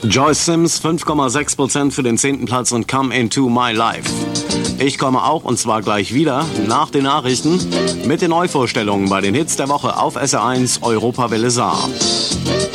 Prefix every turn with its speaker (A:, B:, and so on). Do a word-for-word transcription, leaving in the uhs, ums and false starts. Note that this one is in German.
A: Joyce Sims fünf Komma sechs Prozent für den zehnten Platz und Come Into My Life. Ich komme auch, und zwar gleich wieder nach den Nachrichten mit den Neuvorstellungen bei den Hits der Woche auf S R eins Europawelle Saar.